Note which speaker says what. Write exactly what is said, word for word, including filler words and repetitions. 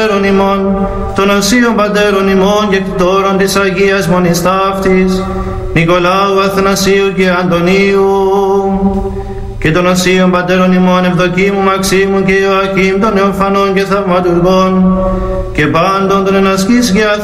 Speaker 1: ημών, των Οσίων Πατέρων ημών και κτόρων της Αγίας Μονής Ταύτης, Νικολάου, Αθανασίου και Αντωνίου, και των Οσίων Πατέρων ημών Ευδοκίμου, Μαξίμου και Ιωακήμ, των Νεοφανών και Θαυματουργών, και πάντων των ενασκής και